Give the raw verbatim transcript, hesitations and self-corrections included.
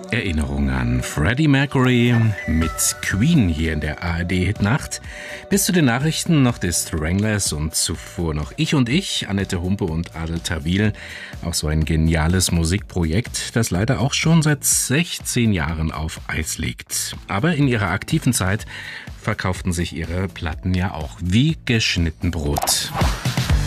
Erinnerung an Freddie Mercury mit Queen hier in der A R D-Hitnacht. Bis zu den Nachrichten noch die Stranglers und zuvor noch Ich und Ich, Annette Humpe und Adel Tawil. Auch so ein geniales Musikprojekt, das leider auch schon seit sechzehn Jahren auf Eis liegt. Aber in ihrer aktiven Zeit verkauften sich ihre Platten ja auch wie geschnitten Brot.